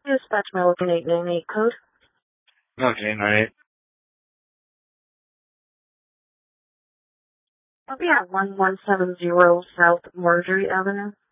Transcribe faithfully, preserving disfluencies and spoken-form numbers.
Dispatch Milliken eight nine eight code. Okay, nine eight. I'll be at one one seven zero South Marjorie Avenue.